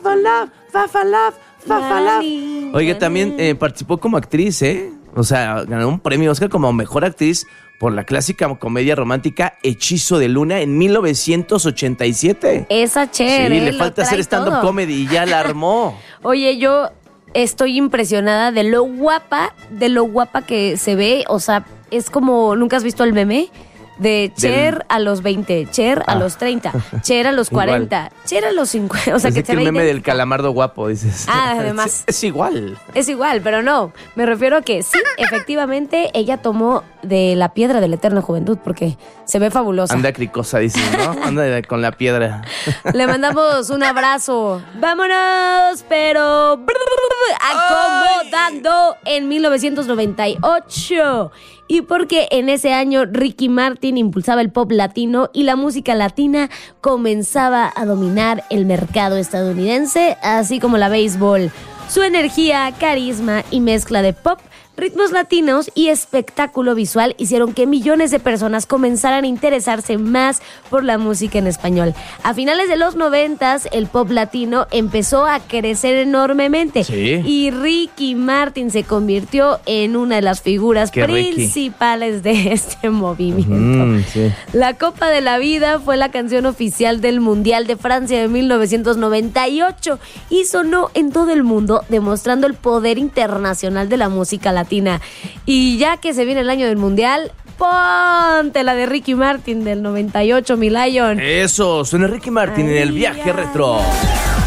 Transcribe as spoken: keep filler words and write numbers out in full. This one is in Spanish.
for love, fa for love, fa for love. Oiga, también eh, participó como actriz, ¿eh? O sea, ganó un premio Oscar como mejor actriz por la clásica comedia romántica Hechizo de Luna en mil novecientos ochenta y siete. Esa chévere. Sí, le falta hacer stand-up comedy y ya la armó. Oye, yo estoy impresionada de lo guapa, de lo guapa que se ve. O sea, es como, ¿nunca has visto el meme? De Cher Del... a los veinte, Cher ah. a los treinta, Cher a los cuarenta, igual. Cher a los cincuenta. O sea, es que, que el meme del calamardo guapo, dices. Ah, además. Es, es igual. Es igual, pero no. Me refiero a que sí, efectivamente, ella tomó de la piedra de la eterna juventud porque se ve fabulosa. Anda cricosa, dices, ¿no? Anda con la piedra. Le mandamos un abrazo. ¡Vámonos! Pero acomodando en mil novecientos noventa y ocho. Y porque en ese año Ricky Martin impulsaba el pop latino y la música latina comenzaba a dominar el mercado estadounidense, así como la béisbol. Su energía, carisma y mezcla de pop, ritmos latinos y espectáculo visual hicieron que millones de personas comenzaran a interesarse más por la música en español. A finales de los noventas, el pop latino empezó a crecer enormemente. Sí. Y Ricky Martin se convirtió en una de las figuras Qué principales Ricky. de este movimiento. Mm, sí. La Copa de la Vida fue la canción oficial del Mundial de Francia de mil novecientos noventa y ocho y sonó en todo el mundo, demostrando el poder internacional de la música latina. Y ya que se viene el año del Mundial, ponte la de Ricky Martin del noventa y ocho, mi Lion. Eso, suena Ricky Martin Ay, en el viaje retro.